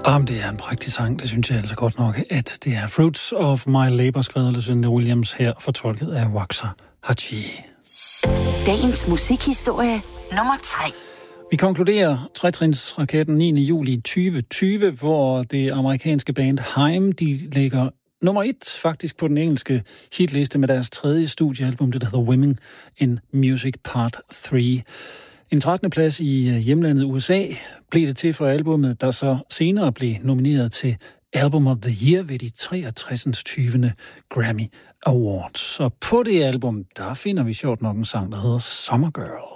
Det er en prægtig sang, det synes jeg altså godt nok, at det er Fruits of My Labor, skrevet af Lucinda Williams, her fortolket af Waxer Haji. Dagens musikhistorie nummer 3. Vi konkluderer tretrinsraketten 9. juli 2020, hvor det amerikanske band Haim, de ligger nummer 1 faktisk på den engelske hitliste med deres 3. studiealbum, det der hedder Women in Music Part 3. En 13. plads i hjemlandet USA blev det til for albumet, der så senere blev nomineret til Album of the Year ved de 63. 20. Grammy Awards. Og på det album, der finder vi sjovt nok en sang, der hedder Summer Girl.